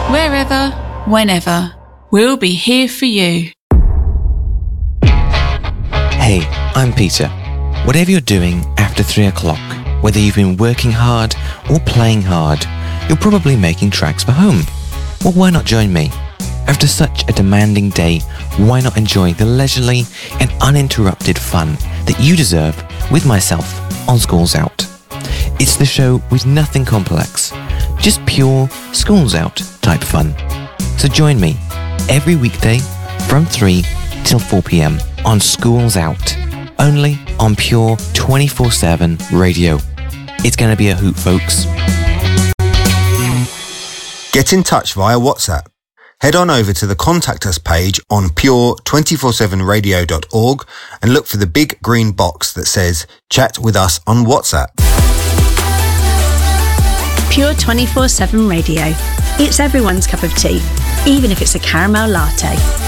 Wherever, whenever, we'll be here for you. Hey, I'm Peter. Whatever you're doing after 3 o'clock, whether you've been working hard or playing hard, you're probably making tracks for home. Well, why not join me? After such a demanding day, why not enjoy the leisurely and uninterrupted fun that you deserve with myself on Schools Out? It's the show with nothing complex, just pure Schools Out type fun. So join me every weekday from 3 till 4 p.m. on Schools Out, only on Pure 24/7 radio. It's going to be a hoot, folks. Get in touch via WhatsApp. Head on over to the Contact Us page on pure247radio.org and look for the big green box that says Chat with us on WhatsApp. Pure 24/7 radio. It's everyone's cup of tea, even if it's a caramel latte.